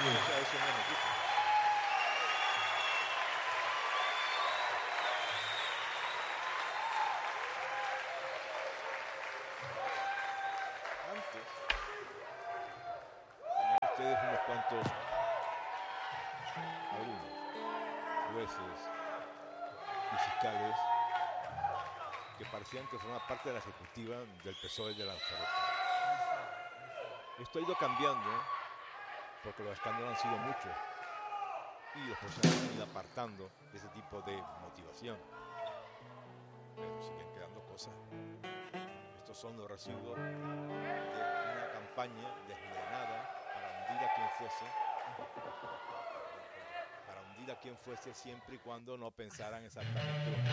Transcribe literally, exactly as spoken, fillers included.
sea, eso no es noticia. Antes, tenían ustedes unos cuantos, algunos, jueces y fiscales que parecían que formaban parte de la ejecutiva del P S O E de Lanzarote. Esto ha ido cambiando porque los escándalos han sido muchos y los profesionales se han ido apartando de ese tipo de motivación, pero siguen quedando cosas. Estos son los residuos de una campaña desmilenada para hundir a quien fuese, para hundir a quien fuese siempre y cuando no pensaran exactamente lo que